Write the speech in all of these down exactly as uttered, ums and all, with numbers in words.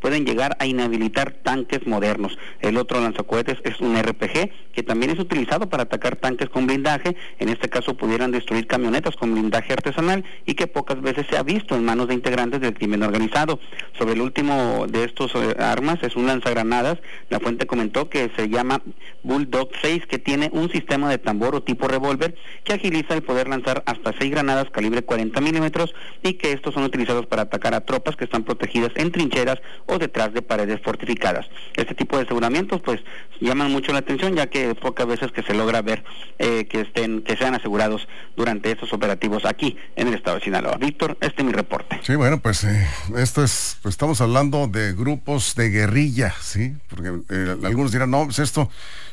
pueden llegar a inhabilitar tanques modernos. El otro lanzacohetes es un R P G, que también es utilizado para atacar tanques con blindaje. En este caso pudieran destruir camionetas con blindaje artesanal y que pocas veces se ha visto en manos de integrantes del crimen organizado. Sobre el último de estos eh, armas es un lanzagranadas. La fuente comentó que se llama Bulldog seis, que tiene un sistema de tambor o tipo revólver que agiliza el poder lanzar hasta seis granadas calibre cuarenta milímetros y que estos son utilizados para atacar a tropas que están protegidas en trincheras o detrás de paredes fortificadas. Este tipo de aseguramientos pues llaman mucho la atención, ya que pocas veces que se logra ver eh, que estén que sean asegurados durante estos operativos aquí en el estado de Sinaloa. Víctor, este es mi reporte. Sí, bueno, pues eh, esto es, pues estamos hablando de grupos de guerrilla, ¿sí? Porque eh, algunos dirán, no, pues esto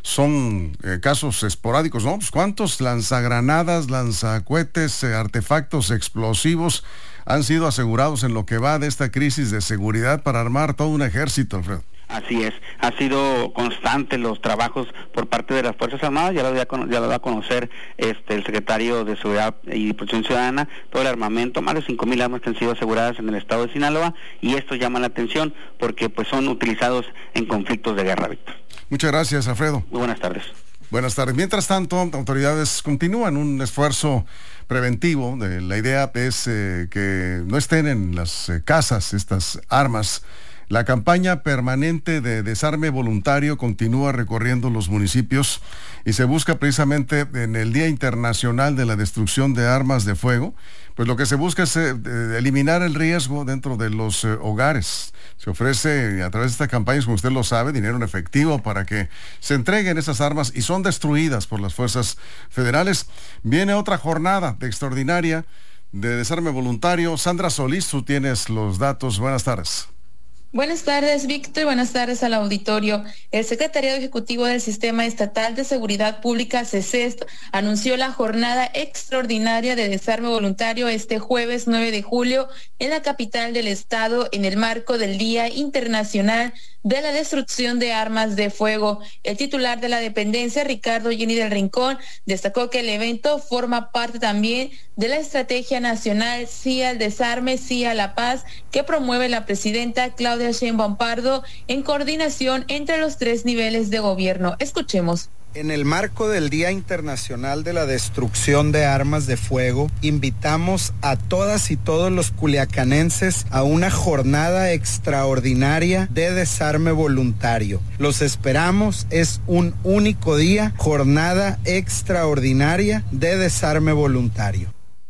son eh, casos esporádicos, ¿no? Pues ¿cuántos lanzagranadas, lanzacohetes, eh, artefactos explosivos han sido asegurados en lo que va de esta crisis de seguridad para armar todo un ejército, Alfredo? Así es, ha sido constante los trabajos por parte de las Fuerzas Armadas, ya lo da, ya lo da a conocer este el secretario de Seguridad y Protección Ciudadana, todo el armamento, más de cinco mil armas que han sido aseguradas en el estado de Sinaloa, y esto llama la atención porque pues son utilizados en conflictos de guerra, Víctor. Muchas gracias, Alfredo. Muy buenas tardes. Buenas tardes. Mientras tanto, autoridades continúan un esfuerzo preventivo. De, la idea es eh, que no estén en las eh, casas estas armas. La campaña permanente de desarme voluntario continúa recorriendo los municipios y se busca precisamente en el Día Internacional de la Destrucción de Armas de Fuego, pues lo que se busca es eh, eliminar el riesgo dentro de los eh, hogares. Se ofrece a través de estas campañas, como usted lo sabe, dinero en efectivo para que se entreguen esas armas y son destruidas por las fuerzas federales. Viene otra jornada de extraordinaria de desarme voluntario. Sandra Solís, tú tienes los datos. Buenas tardes. Buenas tardes, Víctor, y buenas tardes al auditorio. El Secretariado Ejecutivo del Sistema Estatal de Seguridad Pública, C E S E S T, anunció la jornada extraordinaria de desarme voluntario este jueves nueve de julio en la capital del estado en el marco del Día Internacional de la Destrucción de Armas de Fuego. El titular de la dependencia, Ricardo Jenny del Rincón, destacó que el evento forma parte también de la Estrategia Nacional Sí al Desarme, Sí a la Paz, que promueve la presidenta Claudia Sheinbaum Pardo en coordinación entre los tres niveles de gobierno. Escuchemos. En el marco del Día Internacional de la Destrucción de Armas de Fuego, invitamos a todas y todos los culiacanenses a una jornada extraordinaria de desarme voluntario. Los esperamos, es un único día, jornada extraordinaria de desarme voluntario.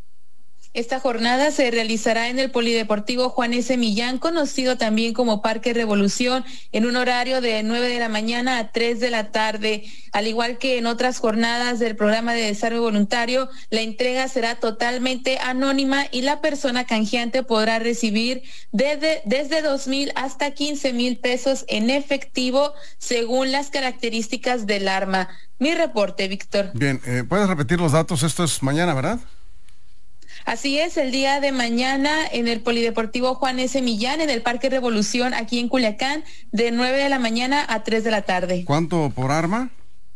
Esta jornada se realizará en el Polideportivo Juan S. Millán, conocido también como Parque Revolución, en un horario de nueve de la mañana a tres de la tarde. Al igual que en otras jornadas del programa de desarme voluntario, la entrega será totalmente anónima y la persona canjeante podrá recibir desde, desde dos mil hasta quince mil pesos en efectivo según las características del arma. Mi reporte, Víctor. Bien, eh, ¿puedes repetir los datos? Esto es mañana, ¿verdad? Así es, el día de mañana en el Polideportivo Juan S. Millán, en el Parque Revolución, aquí en Culiacán, de nueve de la mañana a tres de la tarde. ¿Cuánto por arma?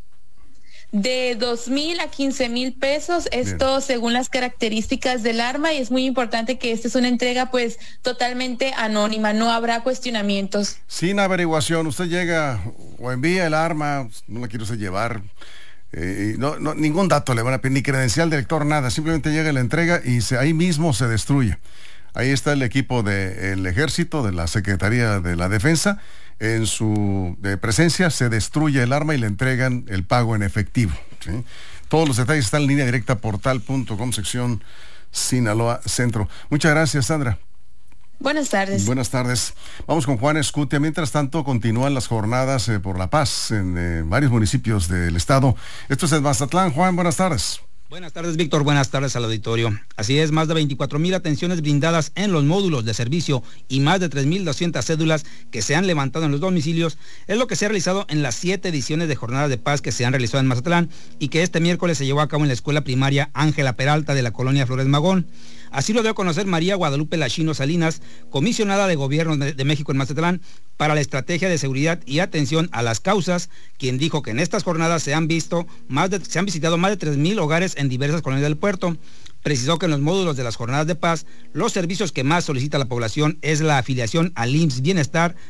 De dos mil a quince mil pesos, esto Bien. Según las características del arma, y es muy importante que esta es una entrega pues totalmente anónima, no habrá cuestionamientos. Sin averiguación, usted llega o envía el arma, no la quiero usted llevar. Eh, no, no, ningún dato le van a pedir, ni credencial de lector, nada, simplemente llega la entrega y se, ahí mismo se destruye. Ahí está el equipo del ejército, de la Secretaría de la Defensa, en su de presencia se destruye el arma y le entregan el pago en efectivo, ¿sí? Todos los detalles están en línea directa portal punto com, sección Sinaloa Centro. Muchas gracias, Sandra. Buenas tardes. Buenas tardes. Vamos con Juan Escutia. Mientras tanto, continúan las jornadas eh, por la paz en eh, varios municipios del estado. Esto es en Mazatlán. Juan, buenas tardes. Buenas tardes, Víctor. Buenas tardes al auditorio. Así es, más de veinticuatro mil atenciones brindadas en los módulos de servicio y más de tres mil doscientas cédulas que se han levantado en los domicilios es lo que se ha realizado en las siete ediciones de jornadas de paz que se han realizado en Mazatlán y que este miércoles se llevó a cabo en la escuela primaria Ángela Peralta de la colonia Flores Magón. Así lo dio a conocer María Guadalupe Lachino Salinas, comisionada de Gobierno de, de México en Mazatlán para la estrategia de seguridad y atención a las causas, quien dijo que en estas jornadas se han visto más de, se han visitado más de tres mil hogares en diversas colonias del puerto. Precisó que en los módulos de las jornadas de paz, los servicios que más solicita la población es la afiliación al I M S S Bienestar,